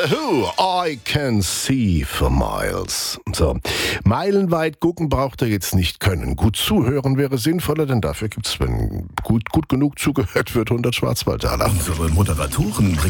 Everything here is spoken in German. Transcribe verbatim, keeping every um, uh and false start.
The Who, I Can See for Miles. So, meilenweit gucken braucht er jetzt nicht können. Gut zuhören wäre sinnvoller, denn dafür gibt's, wenn gut, gut genug zugehört wird, hundert Schwarzwaldaler. Unsere Moderatoren